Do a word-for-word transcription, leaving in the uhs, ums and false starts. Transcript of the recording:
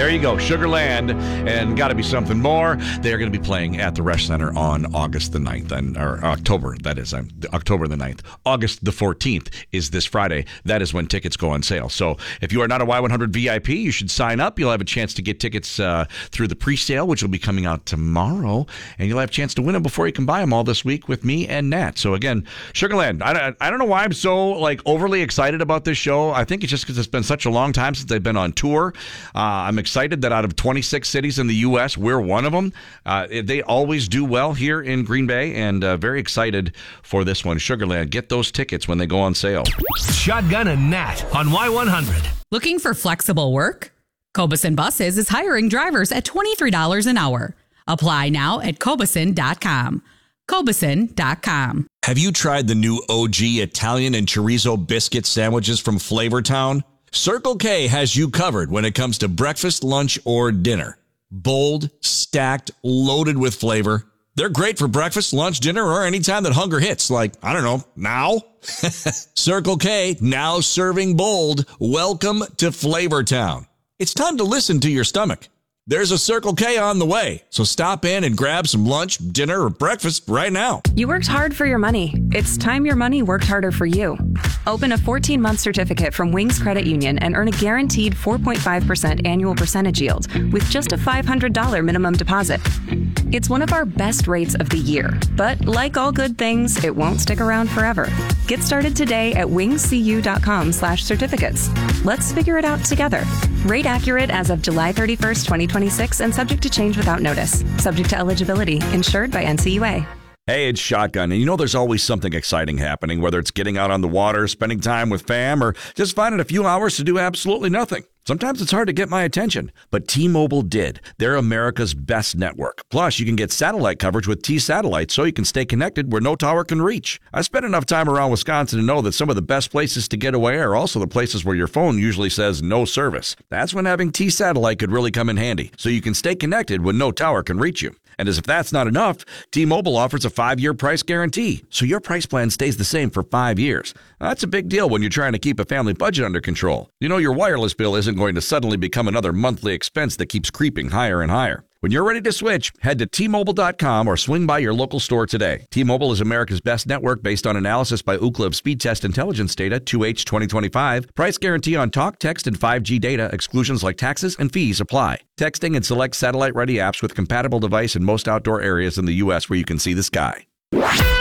There you go, Sugarland, and got to be something more. They're going to be playing at the Resch Center on August the ninth, and, or October, that is, um, October the ninth. August the fourteenth is this Friday. That is when tickets go on sale. So if you are not a Y one hundred V I P, you should sign up. You'll have a chance to get tickets uh, through the pre-sale, which will be coming out tomorrow, and you'll have a chance to win them before you can buy them all this week with me and Nat. So again, Sugarland, I, I don't know why I'm so like overly excited about this show. I think it's just because it's been such a long time since they've been on tour. Uh, I'm excited that out of twenty-six cities in the U S, we're one of them. Uh, they always do well here in Green Bay, and uh, very excited for this one. Sugarland, get those tickets when they go on sale. Shotgun and Nat on Y one hundred. Looking for flexible work? Cobeson Buses is hiring drivers at twenty-three dollars an hour. Apply now at cobeson dot com. cobeson dot com. Have you tried the new O G Italian and chorizo biscuit sandwiches from Flavortown? Circle K has you covered when it comes to breakfast, lunch, or dinner. Bold, stacked, loaded with flavor. They're great for breakfast, lunch, dinner, or any time that hunger hits, like, I don't know, now? Circle K, now serving bold. Welcome to Flavortown. It's time to listen to your stomach. There's a Circle K on the way, so stop in and grab some lunch, dinner, or breakfast right now. You worked hard for your money. It's time your money worked harder for you. Open a fourteen-month certificate from Wings Credit Union and earn a guaranteed four point five percent annual percentage yield with just a five hundred dollars minimum deposit. It's one of our best rates of the year, but like all good things, it won't stick around forever. Get started today at wingscu.com slash certificates. Let's figure it out together. Rate accurate as of July thirty-first, twenty twenty-six and subject to change without notice. Subject to eligibility. Insured by N C U A. Hey, it's Shotgun, and you know there's always something exciting happening, whether it's getting out on the water, spending time with fam, or just finding a few hours to do absolutely nothing. Sometimes it's hard to get my attention, but T-Mobile did. They're America's best network. Plus, you can get satellite coverage with T-Satellite so you can stay connected where no tower can reach. I spent enough time around Wisconsin to know that some of the best places to get away are also the places where your phone usually says no service. That's when having T-Satellite could really come in handy, so you can stay connected when no tower can reach you. And as if that's not enough, T-Mobile offers a five-year price guarantee, so your price plan stays the same for five years. That's a big deal when you're trying to keep a family budget under control. You know your wireless bill isn't going to suddenly become another monthly expense that keeps creeping higher and higher. When you're ready to switch, head to T Mobile dot com or swing by your local store today. T-Mobile is America's best network based on analysis by Ookla of Speed Test Intelligence data, two H twenty twenty-five. Price guarantee on talk, text, and five G data. Exclusions like taxes and fees apply. Texting and select satellite-ready apps with compatible device in most outdoor areas in the U S where you can see the sky.